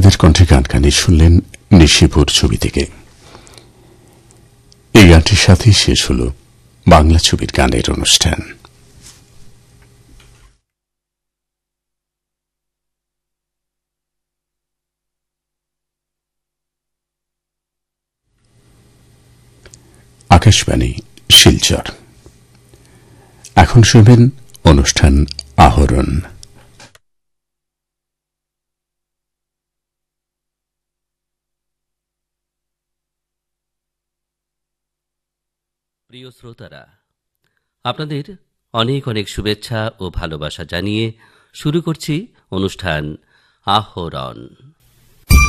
মহিলাদের কণ্ঠে গান শুনলেন নিশিপুর ছবি থেকে। এই গানটির সাথেই শেষ হল বাংলা ছবির গানের অনুষ্ঠান। আকাশবাণী শিলচর। এখন শুনবেন অনুষ্ঠান আহরণ। প্রিয় শ্রোতারা, আপনাদের অনেক অনেক শুভেচ্ছা ও ভালোবাসা জানিয়ে শুরু করছি অনুষ্ঠান আহরণ।